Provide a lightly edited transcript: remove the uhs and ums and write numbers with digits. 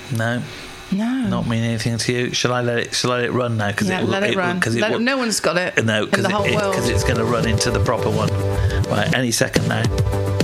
No. No. Not mean anything to you. Shall I let it run now? Yeah, let it run. No one's got it. No, in the whole world. because it's going to run into the proper one. Right, any second now.